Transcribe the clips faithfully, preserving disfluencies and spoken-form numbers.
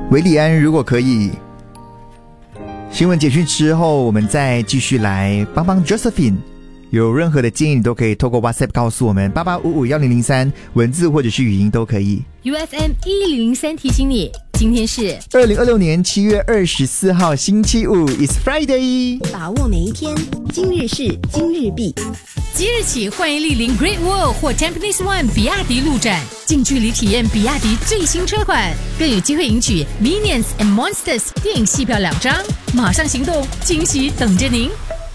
维里安，如果可以。新闻简讯之后，我们再继续来帮帮 Josephine。有任何的建议，你都可以透过 WhatsApp 告诉我们八八五五一零零三，文字或者是语音都可以。 U F M 一零零三提醒你，今天是二零二六年七月二十四号星期五 ，It's Friday。 把握每一天，今日事今日毕。 即日起，欢迎莅临 Great Wall 或 Tampines One 比亚迪路展，近距离体验比亚迪最新车款，更有机会赢取 Minions and Monsters 电影戏票两张。马上行动，惊喜等着您！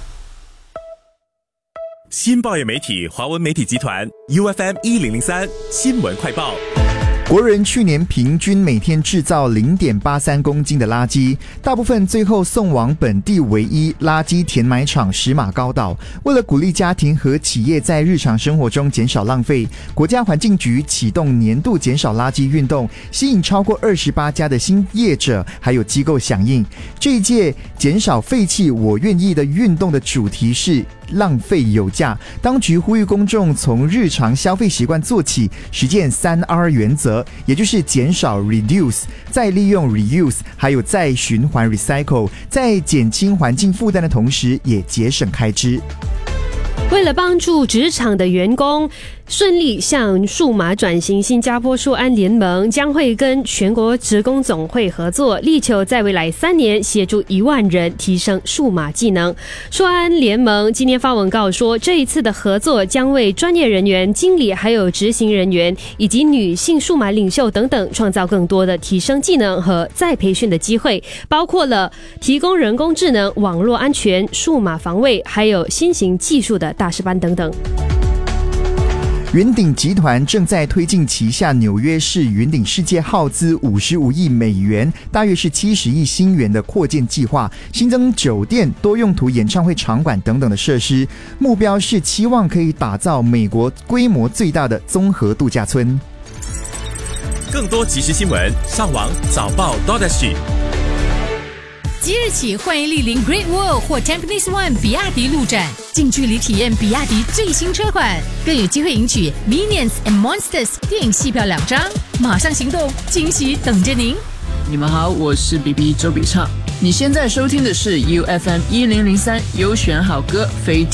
新报业媒体华文媒体集团 U F M 一零零三新闻快报。 国人去年平均每天制造 零点八三公斤的垃圾，大部分最后送往本地唯一垃圾填埋场石马高岛。为了鼓励家庭和企业在日常生活中减少浪费，国家环境局启动年度减少垃圾运动，吸引超过二十八家的新业者还有机构响应。这一届减少废弃我愿意的运动的主题是浪费有价，当局呼吁公众从日常消费习惯做起，实践三 R 原则，也就是减少 reduce、再利用 reuse， 还有再循环 recycle， 在减轻环境负担的同时，也节省开支。 为了帮助职场的员工顺利向数码转型，新加坡数安联盟将会跟全国职工总会合作，力求在未来三年协助一万人提升数码技能。数安联盟今天发文告说，这一次的合作将为专业人员、经理还有执行人员以及女性数码领袖等等创造更多的提升技能和再培训的机会，包括了提供人工智能、网络安全、数码防卫，还有新型技术的大师班等等。 云顶集团正在推进旗下纽约市云顶世界耗资五十五亿美元，大约是七十亿新元的扩建计划，新增酒店、多用途演唱会场馆等等的设施，目标是期望可以打造美国规模最大的综合度假村。 更多即时新闻，上网早报 .sg。 即日起，欢迎莅临 Great Wall 或 Tampines One 比亚迪路展，近距离体验比亚迪最新车款，更有机会赢取 Minions and Monsters 电影戏票两张。马上行动，惊喜等着您！ 你们好，我是 B B 周笔畅。你现在收听的是 U F M 一零零三优选好歌非